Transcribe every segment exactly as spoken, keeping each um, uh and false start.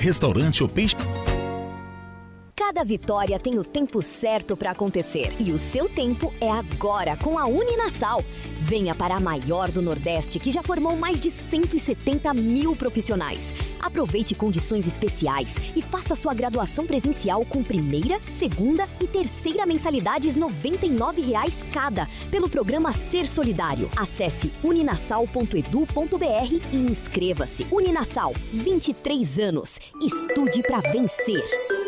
restaurante ou peixe... Cada vitória tem o tempo certo para acontecer. E o seu tempo é agora, com a Uninasal. Venha para a maior do Nordeste, que já formou mais de cento e setenta mil profissionais. Aproveite condições especiais e faça sua graduação presencial com primeira, segunda e terceira mensalidades noventa e nove reais cada, pelo programa Ser Solidário. Acesse uninasal ponto edu ponto br e inscreva-se. Uninasal, vinte e três anos. Estude para vencer.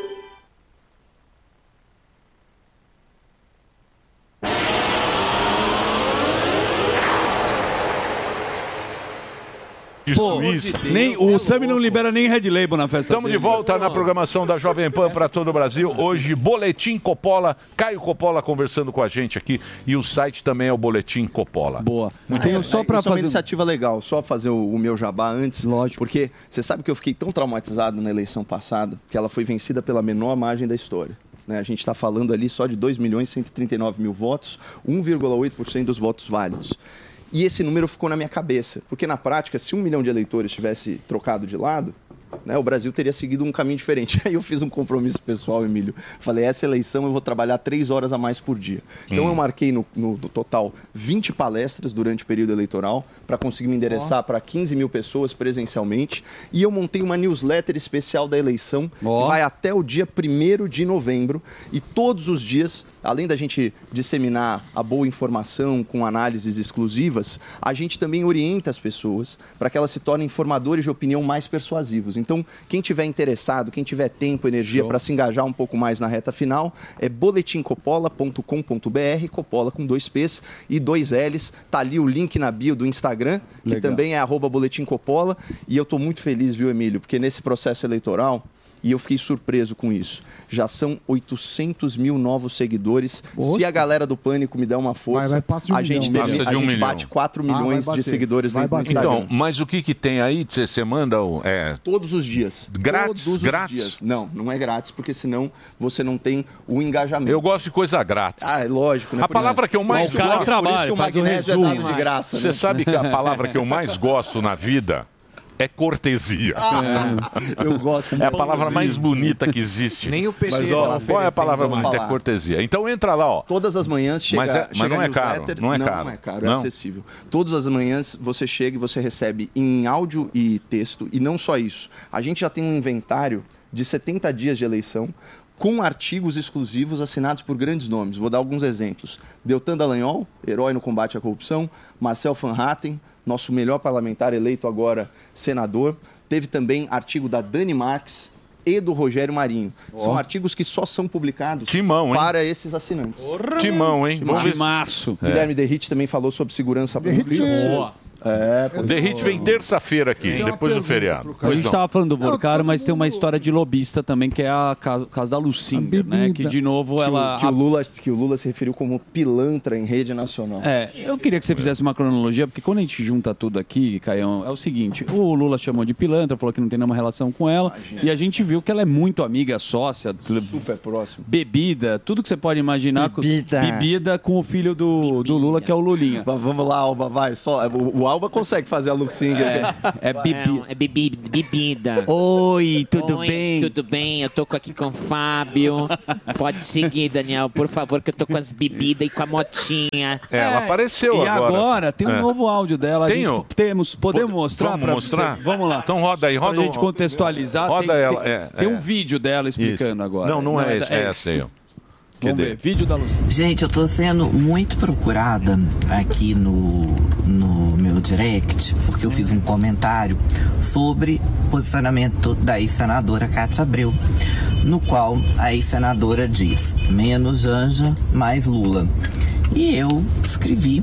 Pô, de nem, o Sami não libera nem Red Label na festa. Estamos de volta Pô. na programação da Jovem Pan para todo o Brasil. Hoje, Boletim Coppola. Caio Coppola conversando com a gente aqui. E o site também é o Boletim Coppola. Boa. Ah, Tenho é, só para fazer uma iniciativa legal. Só fazer o, o meu jabá antes. Lógico. Porque você sabe que eu fiquei tão traumatizado na eleição passada que ela foi vencida pela menor margem da história. Né? A gente está falando ali só de dois milhões e cento e trinta e nove mil votos, um vírgula oito por cento dos votos válidos. E esse número ficou na minha cabeça, porque na prática, se um milhão de eleitores tivesse trocado de lado, né, o Brasil teria seguido um caminho diferente. Aí eu fiz um compromisso pessoal, Emílio. Falei, essa eleição eu vou trabalhar três horas a mais por dia. Então hum. eu marquei no, no, no total vinte palestras durante o período eleitoral para conseguir me endereçar oh. para quinze mil pessoas presencialmente. E eu montei uma newsletter especial da eleição oh. que vai até o dia primeiro de novembro. E todos os dias, além da gente disseminar a boa informação com análises exclusivas, a gente também orienta as pessoas para que elas se tornem formadores de opinião mais persuasivos. Então, quem tiver interessado, quem tiver tempo, energia para se engajar um pouco mais na reta final, é boletim coppola ponto com ponto br, Coppola com dois P's e dois L's. Tá ali o link na bio do Instagram, que Legal. também é arroba Boletim Coppola. E eu estou muito feliz, viu, Emílio? Porque nesse processo eleitoral, e eu fiquei surpreso com isso, já são oitocentos mil novos seguidores. Poxa. Se a galera do Pânico me der uma força, vai, vai, de um a gente, milhão. deve, a um gente milhão. bate quatro milhões ah, de seguidores no Instagram. Então, mas o que que tem aí? Você manda o... É... Todos os dias. Grátis? Todos grátis? os dias. Não, não é grátis, porque senão você não tem o engajamento. Eu gosto de coisa grátis. Ah, é lógico. Né? A palavra que eu mais gosto... O cara trabalha, faz o resumo. É de graça. Você né? sabe que a palavra que eu mais gosto na vida... é cortesia. Ah, é. Eu gosto. É a palavra mais bonita que existe. Nem o P T. Mas, ó, qual é a palavra bonita? É cortesia. Então entra lá, ó. Todas as manhãs chega, mas, é, chega mas não é caro. Não é não, caro. Não é caro, não? é acessível. Todas as manhãs você chega e você recebe em áudio e texto. E não só isso. A gente já tem um inventário de setenta dias de eleição com artigos exclusivos assinados por grandes nomes. Vou dar alguns exemplos. Deltan Dallagnol, herói no combate à corrupção. Marcel Van Hatten, nosso melhor parlamentar eleito agora senador. Teve também artigo da Dani Marques e do Rogério Marinho. Oh. São artigos que só são publicados Timão, para esses assinantes. Porra. Timão, hein? Timaço. Guilherme é. Derrite também falou sobre segurança pública. Boa. É, o Derrite vem terça-feira aqui, depois do feriado. A gente estava falando do Vorcaro, mas tem uma história de lobista também, que é a caso da Lucinda, né? Que de novo que ela... O, que, o Lula, que o Lula se referiu como pilantra em rede nacional. É, eu queria que você fizesse uma cronologia, porque quando a gente junta tudo aqui, Caião, é o seguinte, o Lula chamou de pilantra, falou que não tem nenhuma relação com ela, Imagina. e a gente viu que ela é muito amiga, sócia, super próximo. Bebida, tudo que você pode imaginar. Bebida. Bebida com o filho do, do Lula, que é o Lulinha. Vamos lá, Alba, vai. Só, o, o Alba consegue fazer a Luxinga. É, é, bebi... é bebi... bebida. Oi, tudo Oi, bem? Tudo bem, eu tô aqui com o Fábio. Pode seguir, Daniel, por favor, que eu tô com as bebidas e com a motinha. É, ela apareceu e agora. E agora tem um é. novo áudio dela. Tem a gente, temos, podemos mostrar? Vamos mostrar? Você? Vamos lá. Então roda aí, roda pra gente contextualizar. Roda tem, ela. Tem, é, tem é. um vídeo dela explicando Isso. agora. Não, não, não é, esse, é essa aí, ó. Vamos ver, vídeo da Lucinda. Gente, eu tô sendo muito procurada aqui no, no meu direct, porque eu fiz um comentário sobre o posicionamento da ex-senadora Cátia Abreu, no qual a ex-senadora diz, menos Janja, mais Lula. E eu escrevi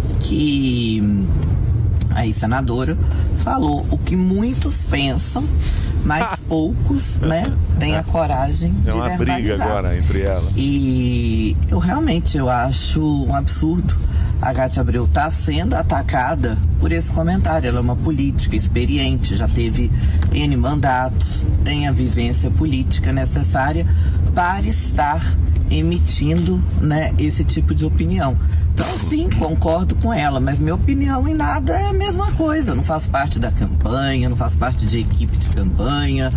que a ex-senadora falou o que muitos pensam, mas poucos, né, têm a coragem de verbalizar. Tem uma briga agora entre elas. E eu realmente eu acho um absurdo a Cátia Abreu estar sendo atacada por esse comentário. Ela é uma política experiente, já teve N mandatos, tem a vivência política necessária para estar emitindo, né, esse tipo de opinião. Então, sim, concordo com ela, mas minha opinião em nada é a mesma coisa. Eu não faço parte da campanha, não faço parte de equipe de campanha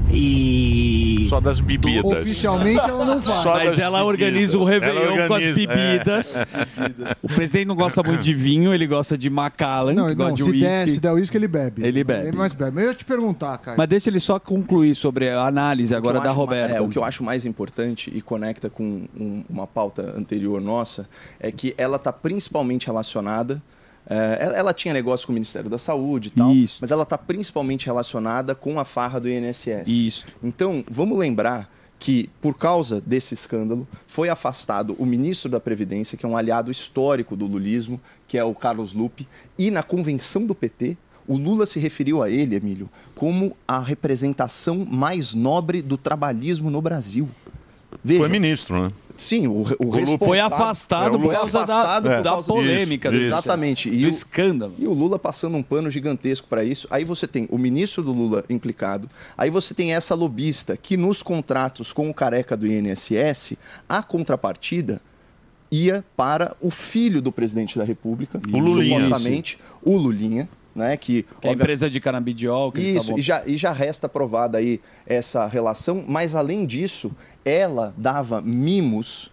e... Só das bebidas. Oficialmente ela não faz. Só mas ela organiza o Réveillon com as bebidas. É. O presidente não gosta muito de vinho, ele gosta de Macallan, não, que não, gosta de se uísque. der, se der uísque, ele bebe. Ele bebe. Ele mais bebe. Mas eu ia te perguntar, cara. Mas deixa ele só concluir sobre a análise agora da acho, Roberta. É, o que eu acho mais importante e conecta com um, uma pauta anterior nossa é que ela está principalmente relacionada. É, ela, ela tinha negócio com o Ministério da Saúde e tal, Isso. mas ela está principalmente relacionada com a farra do I N S S. Isso. Então, vamos lembrar que, por causa desse escândalo, foi afastado o ministro da Previdência, que é um aliado histórico do lulismo, que é o Carlos Lupe, e na convenção do P T, o Lula se referiu a ele, Emílio, como a representação mais nobre do trabalhismo no Brasil. Veja, foi ministro, né? Sim, o, o, o foi afastado por causa afastado da, por da causa polêmica. Disso, Desse, exatamente. Do e o escândalo. E o Lula passando um pano gigantesco para isso. Aí você tem o ministro do Lula implicado. Aí você tem essa lobista que nos contratos com o careca do I N S S, a contrapartida ia para o filho do presidente da República, o Lulinha. supostamente, o Lulinha. Né, que, que é a empresa de canabidiol. Que isso, estavam... e, já, e já resta provada aí essa relação, mas além disso, ela dava mimos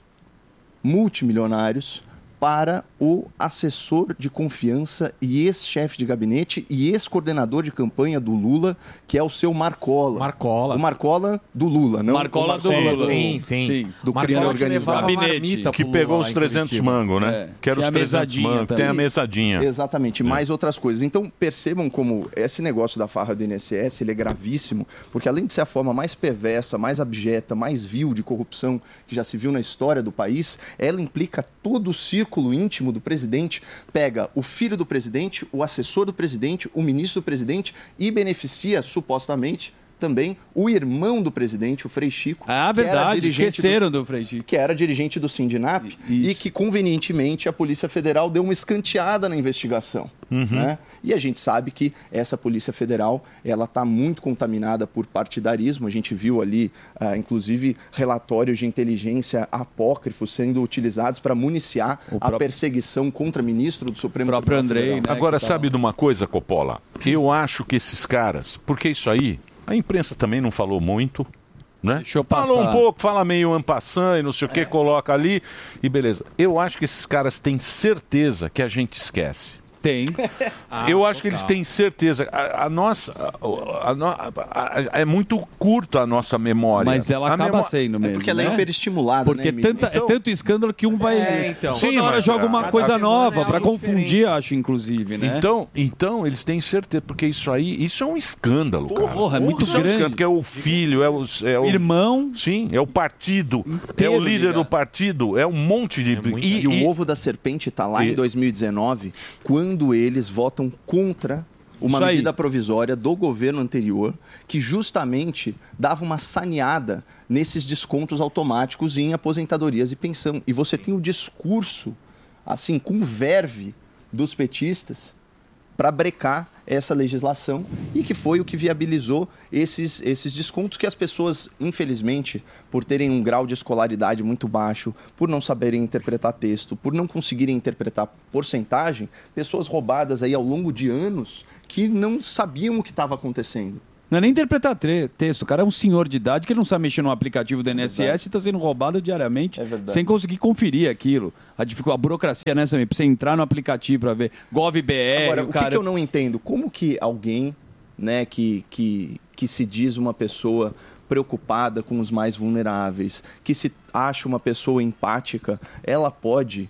multimilionários para o assessor de confiança e ex-chefe de gabinete e ex-coordenador de campanha do Lula, que é o seu Marcola. Marcola. O Marcola do Lula, não Marcola o Marcola do Lula. Do, sim, sim. sim. Do crime organizado. Gabinete. Que pegou os trezentos mangos, né? É. Que era os trezentos mangos. Tem a mesadinha. Exatamente, é. mais outras coisas. Então, percebam como esse negócio da farra do I N S S ele é gravíssimo, porque além de ser a forma mais perversa, mais abjeta, mais vil de corrupção que já se viu na história do país, ela implica todo o círculo íntimo do presidente, pega o filho do presidente, o assessor do presidente, o ministro do presidente e beneficia, supostamente, também o irmão do presidente, o Frei Chico. Ah, verdade, esqueceram do, do Frei Chico. Que era dirigente do Sindinap Isso. e que, convenientemente, a Polícia Federal deu uma escanteada na investigação. Uhum. Né? E a gente sabe que essa Polícia Federal ela está muito contaminada por partidarismo. A gente viu ali, uh, inclusive, relatórios de inteligência apócrifos sendo utilizados para municiar o a próprio... perseguição contra ministro do Supremo Tribunal Federal. Né, Agora, sabe de uma coisa, Coppola? Eu acho que esses caras, porque isso aí, a imprensa também não falou muito, né? Deixa eu passar. Fala um pouco, fala meio en passant e não sei o que, é. coloca ali e beleza. Eu acho que esses caras têm certeza que a gente esquece. Tem. Ah, eu acho total. que eles têm certeza. A, a nossa. A, a, a, é muito curta a nossa memória. Mas ela a acaba memó... sendo mesmo. É porque ela né? é hiperestimulada. Porque né, tanta, então... é tanto escândalo que um vai. É, então. Toda Sim, hora mas, joga uma coisa nova é para confundir, diferente. acho, inclusive, né? Então, então, eles têm certeza. Porque isso aí. Isso é um escândalo, cara. Porra, é muito isso grande. É um escândalo, porque é o filho, é o. É o irmão. Sim, é o partido. Inteiro, é o líder ligado. do partido. É um monte de. É e, e o ovo da serpente está lá e... em dois mil e dezenove, quando eles votam contra uma Isso medida aí. provisória do governo anterior que justamente dava uma saneada nesses descontos automáticos em aposentadorias e pensão. E você tem o discurso, assim, com verve dos petistas para brecar essa legislação e que foi o que viabilizou esses, esses descontos que as pessoas, infelizmente, por terem um grau de escolaridade muito baixo, por não saberem interpretar texto, por não conseguirem interpretar porcentagem, pessoas roubadas aí ao longo de anos que não sabiam o que estava acontecendo. Não é nem interpretar texto, o cara é um senhor de idade que não sabe mexer no aplicativo do I N S S e está sendo roubado diariamente é sem conseguir conferir aquilo. A, a burocracia, né, Samir? Pra você entrar no aplicativo para ver GovBR... Agora, o o cara... que, que eu não entendo? Como que alguém, né, que, que, que se diz uma pessoa preocupada com os mais vulneráveis, que se acha uma pessoa empática, ela pode...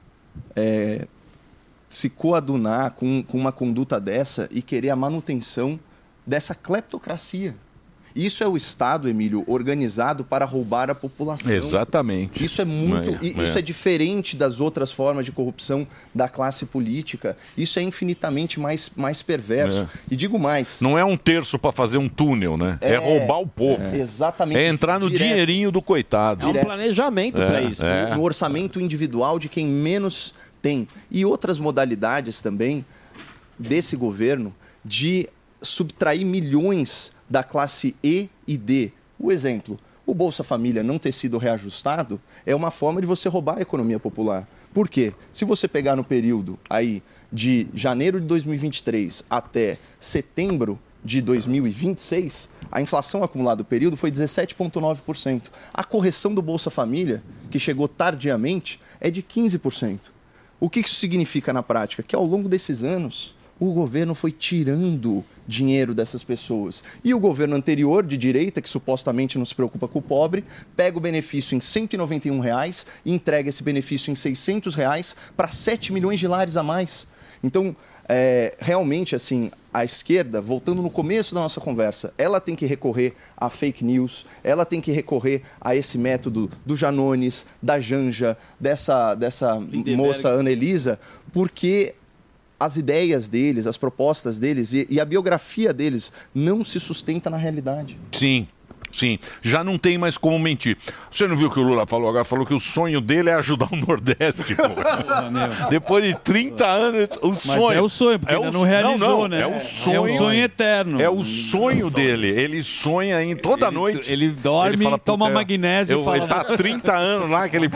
É, se coadunar com, com uma conduta dessa e querer a manutenção dessa cleptocracia. Isso é o Estado, Emílio, organizado para roubar a população. Exatamente. Isso é muito, é, isso é. é diferente das outras formas de corrupção da classe política. Isso é infinitamente mais, mais perverso. É. E digo mais. Não é um terço para fazer um túnel, né? É, é roubar o povo. É. Exatamente. É entrar no direto. dinheirinho do coitado. É um planejamento é, para isso. É. No orçamento individual de quem menos tem. E outras modalidades também desse governo de subtrair milhões da classe E e D. O exemplo, o Bolsa Família não ter sido reajustado é uma forma de você roubar a economia popular. Por quê? Se você pegar no período aí de janeiro de dois mil e vinte e três até setembro de dois mil e vinte e seis, a inflação acumulada do período foi dezessete vírgula nove por cento. A correção do Bolsa Família, que chegou tardiamente, é de quinze por cento. O que isso significa na prática? Que ao longo desses anos, o governo foi tirando dinheiro dessas pessoas. E o governo anterior, de direita, que supostamente não se preocupa com o pobre, pega o benefício em cento e noventa e um reais e entrega esse benefício em seiscentos reais para sete milhões de lares a mais. Então, é, realmente, assim, a esquerda, voltando no começo da nossa conversa, ela tem que recorrer a fake news, ela tem que recorrer a esse método do Janones, da Janja, dessa, dessa moça Ana Elisa, porque as ideias deles, as propostas deles e, e a biografia deles não se sustenta na realidade. Sim. Sim, já não tem mais como mentir. Você não viu o que o Lula falou agora? Falou que o sonho dele é ajudar o Nordeste, pô. Depois de trinta anos, o Mas sonho... é o sonho, porque é ainda o... não realizou, não, não, né? É o sonho. É um sonho eterno. É o sonho dele. Ele sonha em toda ele, noite. Ele dorme, ele fala, toma magnésio eu, e fala... Ele tá há trinta anos lá, que ele...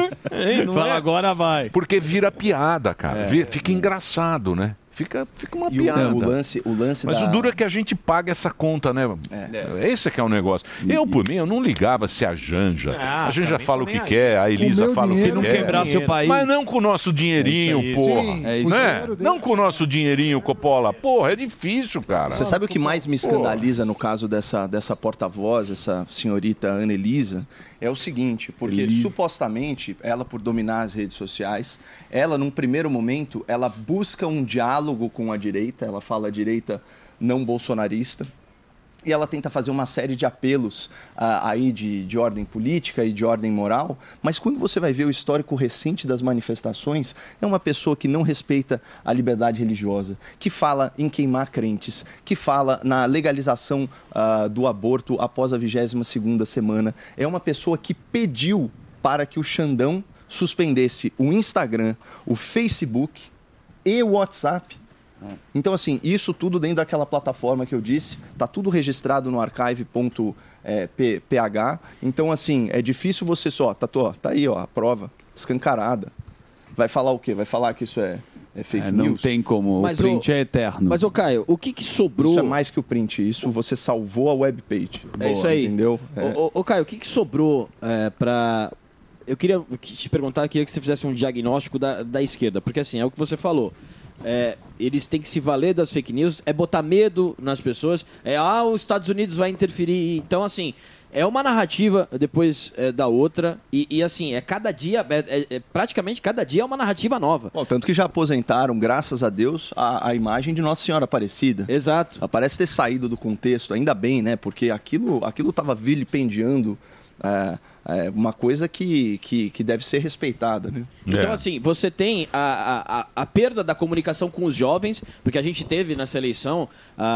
Ei, fala, é? agora vai. Porque vira piada, cara. É. Vira, fica engraçado, né? Fica, fica uma E piada. o, o lance, o lance Mas da... o duro é que a gente paga essa conta, né? É. Esse é que é o negócio. Eu, por mim, eu não ligava se a Janja. Ah, a Janja também fala o tô que nem quer, a aí. Elisa Com o fala o meu que dinheiro. quer. Se não quebrasse o país. Mas não com o nosso dinheirinho, É isso aí. porra. Sim, é isso né? aí. Não com o nosso dinheirinho, Coppola. Porra, é difícil, cara. Você sabe o que mais me escandaliza no caso dessa, dessa porta-voz, essa senhorita Ana Elisa? É o seguinte, porque Elisa. supostamente, ela por dominar as redes sociais, ela num primeiro momento, ela busca um diálogo com a direita, ela fala a direita não bolsonarista, e ela tenta fazer uma série de apelos ah, aí de, de ordem política e de ordem moral, mas quando você vai ver o histórico recente das manifestações, é uma pessoa que não respeita a liberdade religiosa, que fala em queimar crentes, que fala na legalização ah, do aborto após a vigésima segunda semana, é uma pessoa que pediu para que o Xandão suspendesse o Instagram, o Facebook e o WhatsApp. Então, assim, isso tudo dentro daquela plataforma que eu disse, tá tudo registrado no archive ponto p h. Então, assim, é difícil você só, tá, tô, tá aí, ó, a prova escancarada. Vai falar o quê? Vai falar que isso é, é fake É, news? não tem como, Mas o print é eterno. Mas, ô Caio, o que, que sobrou... Isso é mais que o print, isso você salvou a webpage. É isso aí. Entendeu? É. Ô, ô, ô, Caio, o que, que sobrou é, para... Eu queria te perguntar, eu queria que você fizesse um diagnóstico da, da esquerda, porque assim, é o que você falou. É, eles têm que se valer das fake news, é botar medo nas pessoas, é, ah, os Estados Unidos vai interferir. Então, assim, é uma narrativa depois é, da outra, e, e assim, é cada dia, é, é, é, praticamente cada dia é uma narrativa nova. Bom, tanto que já aposentaram, graças a Deus, a, a imagem de Nossa Senhora Aparecida. Exato. Ela parece ter saído do contexto, ainda bem, né? Porque aquilo aquilo estava vilipendiando é, é, uma coisa que, que, que deve ser respeitada, né? Então, assim, você tem a, a, a perda da comunicação com os jovens, porque a gente teve nessa eleição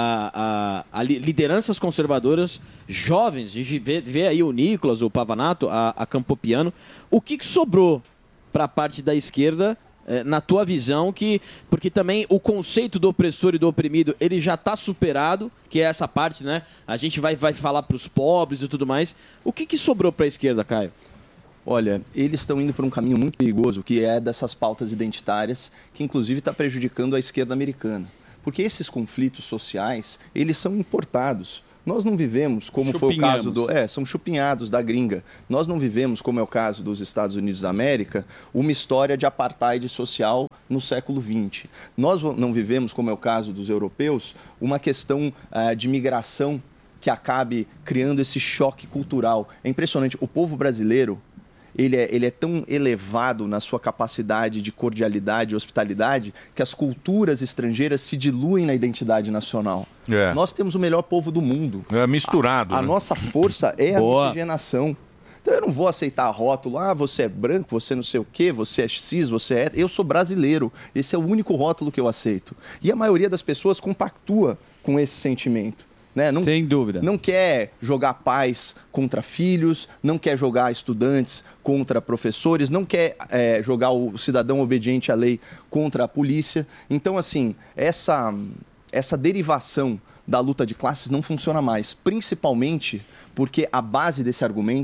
a, a, a lideranças conservadoras jovens, a gente vê, vê aí o Nicolas, o Pavanato, a, a Campopiano. O que, que sobrou para a parte da esquerda, eh, na tua visão, que porque também o conceito do opressor e do oprimido, ele já está superado, que é essa parte, né? A gente vai, vai falar para os pobres e tudo mais. O que, que sobrou para a esquerda, Caio? Olha, eles estão indo por um caminho muito perigoso, que é dessas pautas identitárias, que inclusive está prejudicando a esquerda americana. Porque esses conflitos sociais, eles são importados. Nós não vivemos, como foi o caso do... É, são chupinhados da gringa. Nós não vivemos, como é o caso dos Estados Unidos da América, uma história de apartheid social no século vinte. Nós não vivemos, como é o caso dos europeus, uma questão uh, de migração que acabe criando esse choque cultural. É impressionante. O povo brasileiro, ele é, ele é tão elevado na sua capacidade de cordialidade e hospitalidade que as culturas estrangeiras se diluem na identidade nacional. É. Nós temos o melhor povo do mundo. É misturado. A, a né? nossa força é a Boa. miscigenação. Então eu não vou aceitar rótulo, ah, você é branco, você não sei o quê, você é cis, você é... Eu sou brasileiro. Esse é o único rótulo que eu aceito. E a maioria das pessoas compactua com esse sentimento. Né? Não, Sem dúvida. Não quer jogar pais contra filhos, não quer jogar estudantes contra professores, não quer é, jogar o cidadão obediente à lei contra a polícia. Então, assim, essa, essa derivação da luta de classes não funciona mais, principalmente porque a base desse argumento,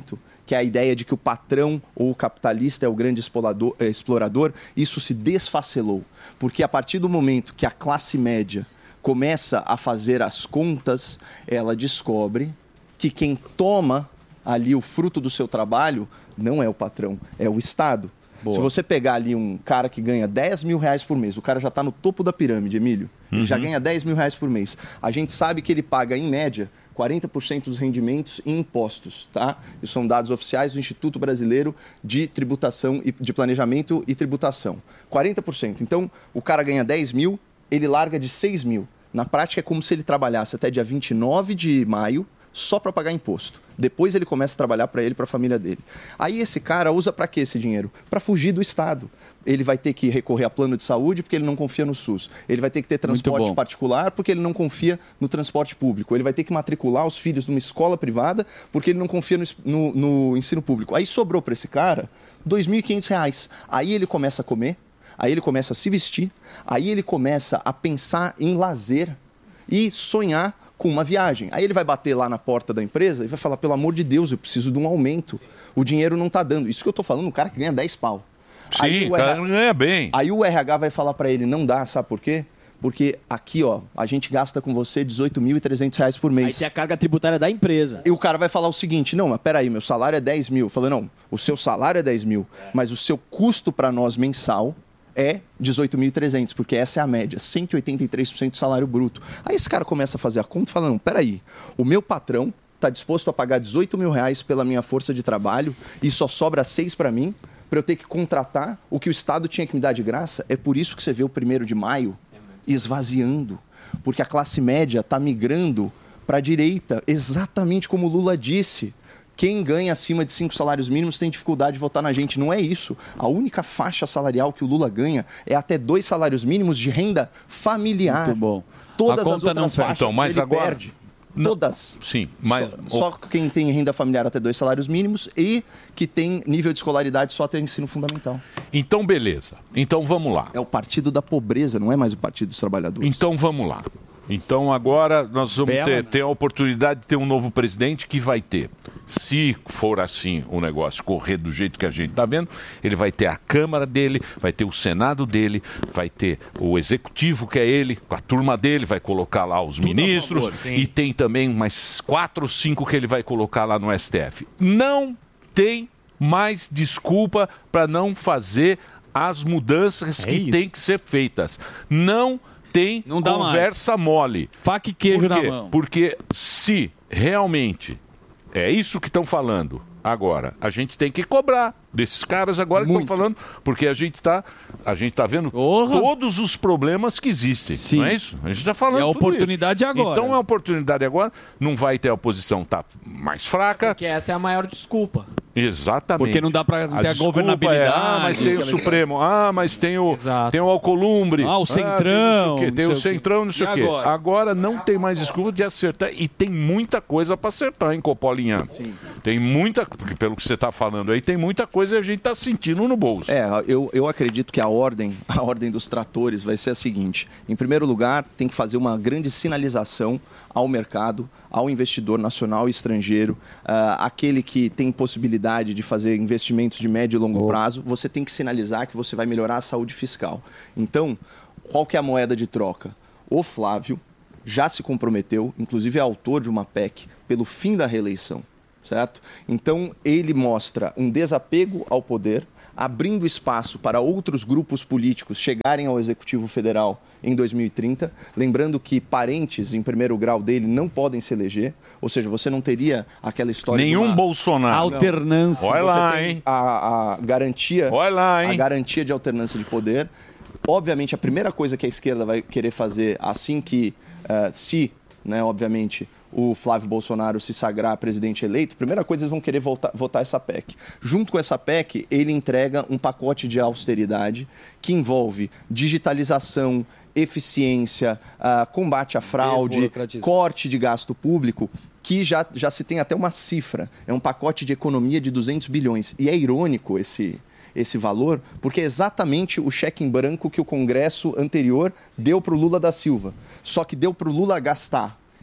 que é a ideia de que o patrão ou o capitalista é o grande explorador, é, explorador, isso se desfacelou. Porque a partir do momento que a classe média começa a fazer as contas, ela descobre que quem toma ali o fruto do seu trabalho não é o patrão, é o Estado. Boa. Se você pegar ali um cara que ganha dez mil reais por mês, o cara já está no topo da pirâmide, Emílio, ele uhum. já ganha dez mil reais por mês. A gente sabe que ele paga, em média, quarenta por cento dos rendimentos em impostos, tá? Isso são dados oficiais do Instituto Brasileiro de Tributação e de Planejamento e Tributação. quarenta por cento. Então, o cara ganha dez mil, ele larga de seis mil. Na prática, é como se ele trabalhasse até dia vinte e nove de maio só para pagar imposto. Depois ele começa a trabalhar para ele e para a família dele. Aí esse cara usa para quê esse dinheiro? Para fugir do Estado. Ele vai ter que recorrer a plano de saúde porque ele não confia no SUS. Ele vai ter que ter transporte particular porque ele não confia no transporte público. Ele vai ter que matricular os filhos numa escola privada porque ele não confia no, no, no ensino público. Aí sobrou para esse cara dois mil e quinhentos reais. Aí ele começa a comer, aí ele começa a se vestir, aí ele começa a pensar em lazer e sonhar com uma viagem. Aí ele vai bater lá na porta da empresa e vai falar, pelo amor de Deus, eu preciso de um aumento. O dinheiro não está dando. Isso que eu estou falando, um cara que ganha dez pau. Sim, aí o cara ganha bem. Aí o R H vai falar para ele, não dá, sabe por quê? Porque aqui, ó, a gente gasta com você dezoito mil e trezentos reais por mês. Aí tem a carga tributária da empresa. E o cara vai falar o seguinte, não, mas peraí, meu salário é dez mil. Eu falei, não, o seu salário é dez mil, é. mas o seu custo para nós mensal é dezoito mil e trezentos, porque essa é a média, cento e oitenta e três por cento do salário bruto. Aí esse cara começa a fazer a conta e fala, não, peraí, o meu patrão está disposto a pagar dezoito mil reais pela minha força de trabalho e só sobra seis para mim, para eu ter que contratar o que o Estado tinha que me dar de graça. É por isso que você vê o primeiro de maio esvaziando, porque a classe média está migrando para a direita, exatamente como o Lula disse. Quem ganha acima de cinco salários mínimos tem dificuldade de votar na gente. Não é isso. A única faixa salarial que o Lula ganha é até dois salários mínimos de renda familiar. Muito bom. Todas a as outras não faixas então, mas ele agora... perde. Todas. Sim, mas... Só, só quem tem renda familiar até dois salários mínimos e que tem nível de escolaridade só até ensino fundamental. Então, beleza. Então, vamos lá. É o partido da pobreza, não é mais o partido dos trabalhadores. Então, vamos lá. Então agora nós vamos Bela, ter, né? ter a oportunidade de ter um novo presidente que vai ter, se for assim o negócio correr do jeito que a gente está vendo, ele vai ter a Câmara dele, vai ter o Senado dele, vai ter o Executivo que é ele, com a turma dele, vai colocar lá os Tudo ministros a favor, sim. e tem também mais quatro ou cinco que ele vai colocar lá no S T F. Não tem mais desculpa para não fazer as mudanças É que isso. têm que ser feitas. Não tem Não dá conversa mole. Faca e queijo Por quê? na mão. Porque se realmente é isso que estão falando agora, a gente tem que cobrar desses caras agora que estão falando, porque a gente está a gente tá vendo Porra. todos os problemas que existem. Sim. Não é isso? A gente está falando É a tudo oportunidade isso. agora. Então é a oportunidade agora. Não vai ter a oposição tá mais fraca. Porque essa é a maior desculpa. Exatamente. Porque não dá pra ter a desculpa governabilidade. é, ah, mas tem o aquela- Supremo. Ah, mas tem o, Exato. tem o Alcolumbre. Ah, o tem Centrão, não sei o quê, tem não o sei o quê. Centrão, não sei E o quê. agora? Agora não tem mais desculpa de acertar. E tem muita coisa para acertar, hein, Copolinha? Sim. Tem muita... Porque pelo que você está falando aí, tem muita coisa e a gente está sentindo no bolso. É, eu, eu acredito que a ordem, a ordem dos tratores vai ser a seguinte. Em primeiro lugar, tem que fazer uma grande sinalização ao mercado, ao investidor nacional e estrangeiro, uh, aquele que tem possibilidade de fazer investimentos de médio e longo oh. prazo, você tem que sinalizar que você vai melhorar a saúde fiscal. Então, qual que é a moeda de troca? O Flávio já se comprometeu, inclusive é autor de uma P E C, pelo fim da reeleição, certo? Então, ele mostra um desapego ao poder, abrindo espaço para outros grupos políticos chegarem ao Executivo Federal em dois mil e trinta. Lembrando que parentes em primeiro grau dele não podem se eleger, ou seja, você não teria aquela história... Nenhum de uma... Bolsonaro. Alternância. Olha Você lá, tem hein? A, a garantia, Olha lá, hein? a garantia de alternância de poder. Obviamente, a primeira coisa que a esquerda vai querer fazer assim que, uh, se, né, obviamente, o Flávio Bolsonaro se sagrar presidente eleito, a primeira coisa eles vão querer votar, votar essa P E C. Junto com essa P E C, ele entrega um pacote de austeridade que envolve digitalização, eficiência, uh, combate à fraude, corte de gasto público, que já, já se tem até uma cifra. É um pacote de economia de duzentos bilhões. E é irônico esse... esse valor, porque é exatamente o cheque em branco que o Congresso anterior deu para o Lula da Silva. Só que deu para o Lula gastar.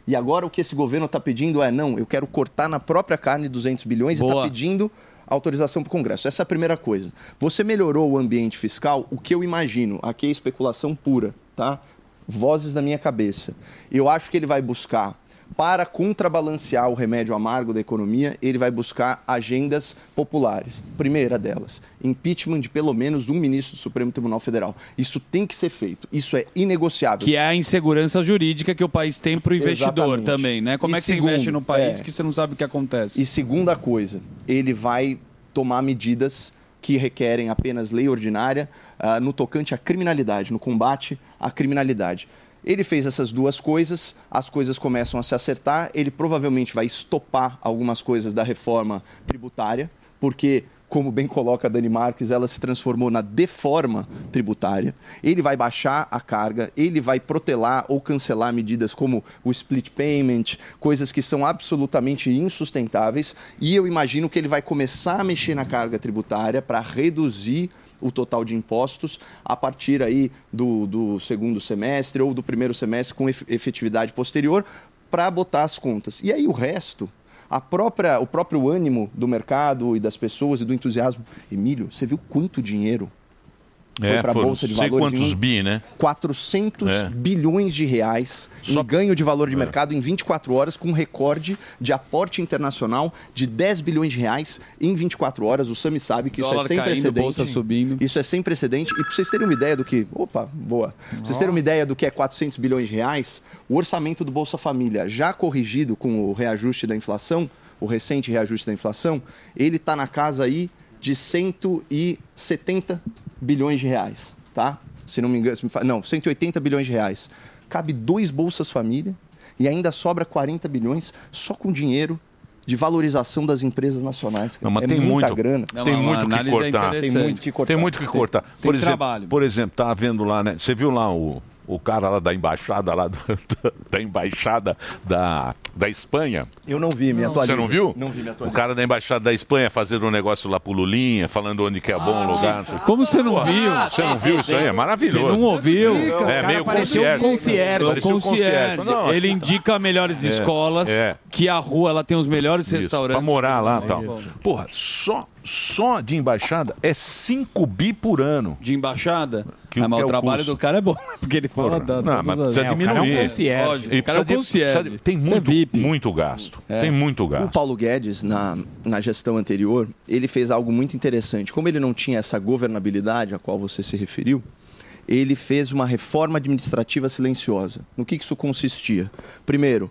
E agora o que esse governo está pedindo é, não, eu quero cortar na própria carne duzentos bilhões e está pedindo autorização para o Congresso. Essa é a primeira coisa. Você melhorou o ambiente fiscal, o que eu imagino, aqui é especulação pura, tá? Vozes da minha cabeça. Eu acho que ele vai buscar, para contrabalancear o remédio amargo da economia, ele vai buscar agendas populares. Primeira delas, impeachment de pelo menos um ministro do Supremo Tribunal Federal. Isso tem que ser feito. Isso é inegociável. Que é a insegurança jurídica que o país tem para o investidor. Exatamente. Também, né? Como E é que segundo, você investe no país é... que você não sabe o que acontece? E segunda coisa, ele vai tomar medidas que requerem apenas lei ordinária uh, no tocante à criminalidade, no combate à criminalidade. Ele fez essas duas coisas, as coisas começam a se acertar, ele provavelmente vai estopar algumas coisas da reforma tributária, porque, como bem coloca a Dani Marques, ela se transformou na deforma tributária. Ele vai baixar a carga, ele vai protelar ou cancelar medidas como o split payment, coisas que são absolutamente insustentáveis, e eu imagino que ele vai começar a mexer na carga tributária para reduzir o total de impostos a partir aí do, do segundo semestre ou do primeiro semestre com efetividade posterior para botar as contas. E aí o resto, a própria, o próprio ânimo do mercado e das pessoas e do entusiasmo. Emílio, você viu quanto dinheiro foi É, para a foram Bolsa de sei Valores? quantos Em bi, né? quatrocentos É. bilhões de reais Só- em ganho de valor de É. mercado em vinte e quatro horas, com um recorde de aporte internacional de dez bilhões de reais em vinte e quatro horas. O Sami sabe que isso Dólar é sem caindo, precedente. bolsa subindo. Isso é sem precedente. E para vocês terem uma ideia do que... Opa, boa. Pra vocês terem uma ideia do que é quatrocentos bilhões de reais, o orçamento do Bolsa Família, já corrigido com o reajuste da inflação, o recente reajuste da inflação, ele está na casa aí de cento e setenta bilhões de reais, tá? Se não me engano, se me fa- não, cento e oitenta bilhões de reais. Cabe dois Bolsas Família e ainda sobra quarenta bilhões só com dinheiro de valorização das empresas nacionais. Não, mas é tem muita muito, grana. tem muito que cortar. Tem muito que cortar. Tem muito que cortar. Tem por exemplo, trabalho. por exemplo, tá vendo lá, né? Você viu lá o, o cara lá da embaixada lá do- da embaixada da, da Espanha? Eu não vi, me Você atualiza. não viu? Não vi, me O atualiza. cara da embaixada da Espanha fazendo um negócio lá pro Lulinha, falando onde que é bom o lugar. não sei o quê. Como você não Pô, viu? Você não viu isso aí? É maravilhoso. Você não ouviu? É, O cara meio parecia um concierge. concierge. Parecia um O concierge. concierge. Não, Ele indica melhores É, escolas, é. que a rua ela tem os melhores Isso, restaurantes. Pra morar lá e tal. Isso. Porra, só, só de embaixada é cinco bi por ano. De embaixada? Que, Ah, mas que o é trabalho custo. do cara é bom, porque ele fala Porra, da. Não, mas todas precisa as- diminuir. O cara é um concierge. E O cara é um precisa de- concierge. precisa de- Tem Isso é muito, V I P. muito gasto. É. Tem muito O gasto. Paulo Guedes, na, na gestão anterior, ele fez algo muito interessante. Como ele não tinha essa governabilidade a qual você se referiu, ele fez uma reforma administrativa silenciosa. No que que isso consistia? Primeiro,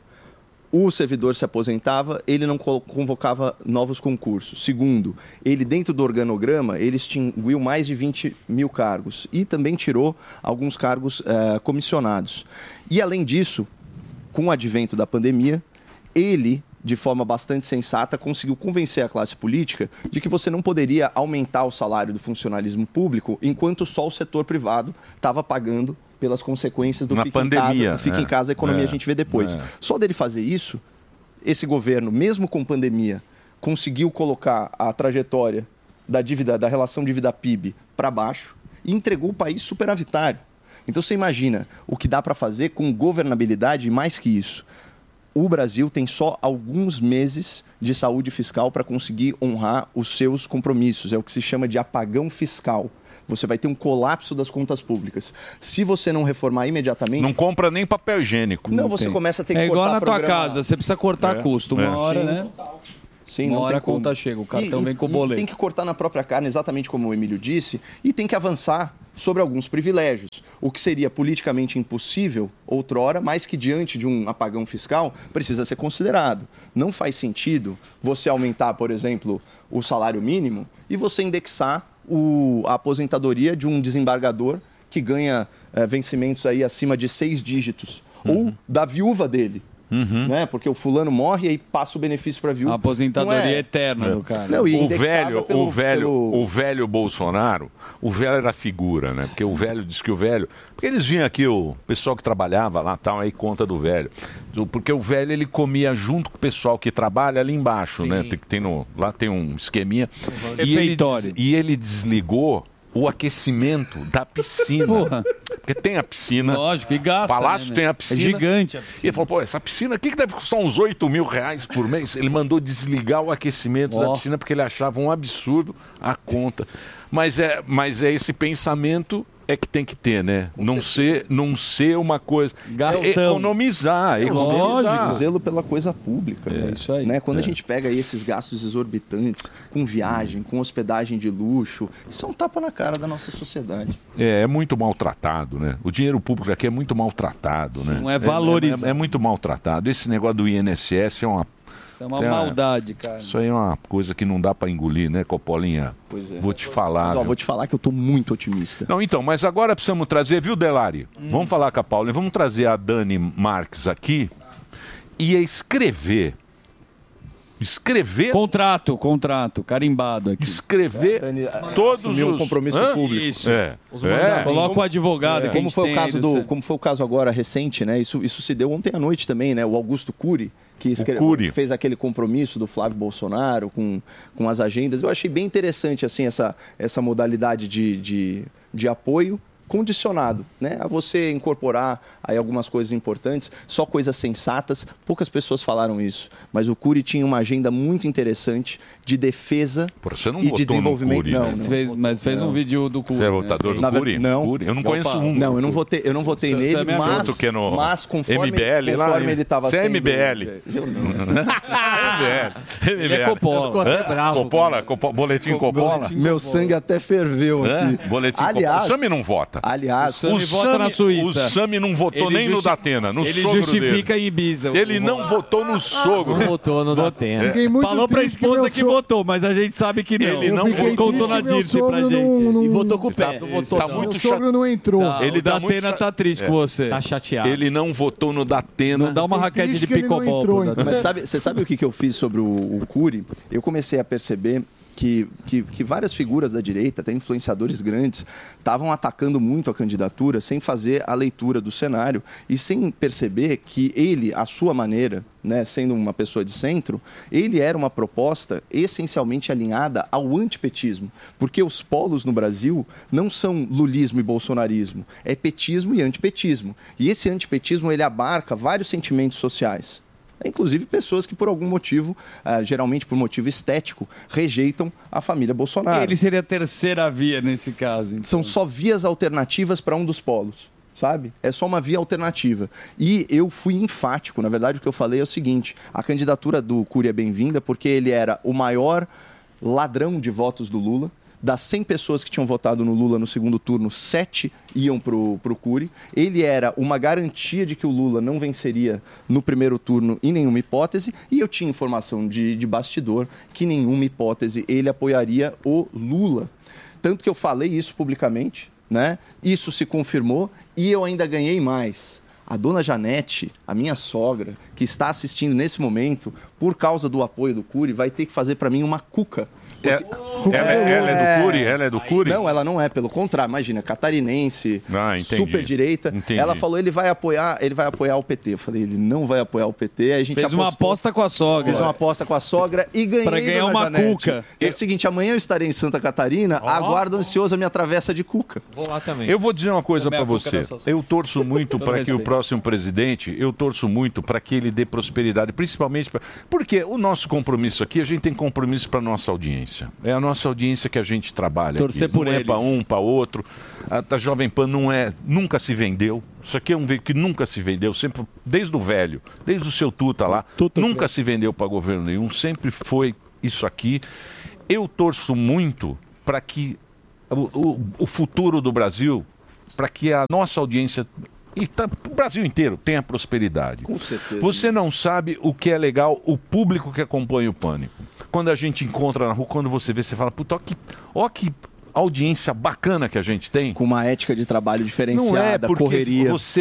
o servidor se aposentava, ele não co- convocava novos concursos. Segundo, ele dentro do organograma, ele extinguiu mais de vinte mil cargos e também tirou alguns cargos eh, comissionados. E além disso, com o advento da pandemia, ele, de forma bastante sensata, conseguiu convencer a classe política de que você não poderia aumentar o salário do funcionalismo público enquanto só o setor privado estava pagando pelas consequências do Na fica, pandemia, em casa, do fica é. em casa, a economia É, a gente vê depois. é. Só dele fazer isso, esse governo, mesmo com pandemia, conseguiu colocar a trajetória da dívida, da relação dívida-P I B para baixo e entregou o país superavitário. Então você imagina o que dá para fazer com governabilidade e mais que isso. O Brasil tem só alguns meses de saúde fiscal para conseguir honrar os seus compromissos. É o que se chama de apagão fiscal. Você vai ter um colapso das contas públicas. Se você não reformar imediatamente... Não compra nem papel higiênico. Não, você começa a ter que É igual cortar na tua programa- casa, você precisa cortar É, custo. Uma é. hora, Sim. né? Sim, Uma não hora tem a conta como. chega, o cartão E- vem com o e boleto. Tem que cortar na própria carne, exatamente como o Emílio disse, e tem que avançar sobre alguns privilégios. O que seria politicamente impossível outrora, mas que diante de um apagão fiscal precisa ser considerado. Não faz sentido você aumentar, por exemplo, o salário mínimo e você indexar o- a aposentadoria de um desembargador que ganha eh, vencimentos aí acima de seis dígitos, ou da viúva dele. Né? Porque o fulano morre e aí passa o benefício para a viúva. A aposentadoria Não é- eterna do cara. Não, e o indexada velho, pelo- o velho, pelo- o velho Bolsonaro, o velho era figura, né? Porque o velho diz que o velho, porque eles vinham aqui o pessoal que trabalhava lá, tal, aí conta do velho, porque o velho ele comia junto com o pessoal que trabalha ali embaixo, né? Tem, tem no, lá tem um esqueminha. E ele, Refeitório. des- e ele desligou o aquecimento da piscina. Porra. Porque porque tem a piscina. Lógico, e gasta. Palácio né, tem né? a piscina. É gigante a E piscina. ele falou, pô, essa piscina aqui que deve custar uns oito mil reais por mês. Ele mandou desligar o aquecimento Ó. da piscina porque ele achava um absurdo a conta. Mas é, mas é esse pensamento é que tem que ter, né? Não ser, não ser uma coisa... Gastão. Economizar, É economizar. lógico, zelo pela coisa pública. É né? isso aí. Né? Quando É. a gente pega aí esses gastos exorbitantes com viagem, com hospedagem de luxo, isso é um tapa na cara da nossa sociedade. É, é muito maltratado, né? O dinheiro público aqui é muito maltratado, né? não é valorizado. É, é- é muito maltratado. Esse negócio do I N S S é uma... Isso é uma maldade, cara. Isso aí é uma coisa que não dá pra engolir, né, Copolinha? Pois é. Vou te falar. Mas ó, viu? vou te falar que eu tô muito otimista. Não, então, mas agora precisamos trazer, viu, Delari? Vamos falar com a Paula, vamos trazer a Dani Marques aqui e escrever. Escrever. Contrato, contrato, carimbado aqui. Escrever Dani, todos assumiu um os compromisso Hã? público. Isso. É. Os É. mandados. Coloca o advogado que a Como gente foi, tem o caso aí do, do- como foi o caso agora recente, né? Isso, isso se deu ontem à noite também, né? O Augusto Cury, que escreveu, Cury. fez aquele compromisso do Flávio Bolsonaro com, com as agendas. Eu achei bem interessante assim, essa, essa modalidade de, de, de apoio condicionado, né? A você incorporar aí algumas coisas importantes, só coisas sensatas. Poucas pessoas falaram isso, mas o Cury tinha uma agenda muito interessante de defesa Pô, você não e votou de no desenvolvimento. Cury, não, né? não. Mas fez, mas fez Não. um vídeo do Cury. Você é né? votador do Na ver- Cury? não. Cury? Eu não Opa. conheço um. Não, eu não votei, eu não votei Você- nele, você é minha mas, Voto que é no mas conforme, M B L lá, conforme né? ele estava Você é sendo... M B L. Eu não. M B L. Ele é Coppola. Ficou até Hã? bravo. Coppola? Copo- Boletim Coppola? Meu sangue até ferveu Hã? aqui. Boletim Aliás- Coppola. O Sami não vota. Aliás, O Sami vota na Suíça. O Sami não votou Ele nem no justi- Datena, no Ele sogro justifica dele. em Ibiza. Ele O- não votou no sogro. Não votou no Datena. Fiquei muito Falou pra triste que esposa meu que so- votou, mas a gente sabe que não. Ele Eu não fiquei contou triste na que meu Dirce pra sogro gente. não- não- E votou com o Tá, pé. tá Não muito Meu sogro não entrou. Tá, Ele o tá Datena muito tá cha- triste É. com você. Tá chateado. Ele não votou no Datena. Não dá uma raquete triste de que ele não picobol entrou, pro então. Datena. mas sabe, você sabe o que, que eu fiz sobre o, o Cury? Eu comecei a perceber que, que, que várias figuras da direita, até influenciadores grandes, estavam atacando muito a candidatura sem fazer a leitura do cenário e sem perceber que ele, à sua maneira, né, sendo uma pessoa de centro, ele era uma proposta essencialmente alinhada ao antipetismo, porque os polos no Brasil não são lulismo e bolsonarismo, é petismo e antipetismo. E esse antipetismo ele abarca vários sentimentos sociais. Inclusive pessoas que por algum motivo, ah, geralmente por motivo estético, rejeitam a família Bolsonaro. Ele seria a terceira via nesse caso. Então. São só vias alternativas para um dos polos, sabe? É só uma via alternativa. E eu fui enfático. Na verdade, o que eu falei é o seguinte: a candidatura do Cury é bem-vinda porque ele era o maior ladrão de votos do Lula. Das cem pessoas que tinham votado no Lula no segundo turno, sete iam para o Cury. Ele era uma garantia de que o Lula não venceria no primeiro turno em nenhuma hipótese. E eu tinha informação de, de bastidor que em nenhuma hipótese ele apoiaria o Lula. Tanto que eu falei isso publicamente, né? Isso se confirmou e eu ainda ganhei mais. A dona Janete, a minha sogra, que está assistindo nesse momento, por causa do apoio do Cury, vai ter que fazer para mim uma cuca. É- ela, é, ela é do Cury? Ela é do Cury? Não, ela não é, pelo contrário. Imagina, catarinense, Ah, entendi. super direita. Entendi. Ela falou, ele vai apoiar, ele vai apoiar o P T. Eu falei, ele não vai apoiar o P T. Aí a gente Fez uma apostou. aposta com a sogra. Fiz uma aposta com a sogra e ganhei. Pra ganhar dona uma Janete. cuca. É o seguinte, amanhã eu estarei em Santa Catarina, aguardo ansioso a minha travessa de cuca. Vou lá também. Eu vou dizer uma coisa Também para a cuca você. da sua sogra. Eu torço muito Todo para que o respeito. próximo presidente, eu torço muito para que ele dê prosperidade, principalmente pra... porque o nosso compromisso aqui, a gente tem compromisso para nossa audiência. É a nossa audiência que a gente trabalha. Torcer aqui. por não eles. é para um, para outro. A, a Jovem Pan não é, nunca se vendeu. Isso aqui é um veículo que nunca se vendeu, sempre desde o velho, desde o seu Tuta lá, Tuta nunca Preto. se vendeu para governo nenhum, sempre foi isso aqui. Eu torço muito para que o, o, o futuro do Brasil, para que a nossa audiência e tá, o Brasil inteiro tenha prosperidade. Com certeza. Você não sabe o que é legal, o público que acompanha o Pânico. Quando a gente encontra na rua, quando você vê, você fala, puta, ó que, ó que audiência bacana que a gente tem. Com uma ética de trabalho Não é diferenciada, porque correria. você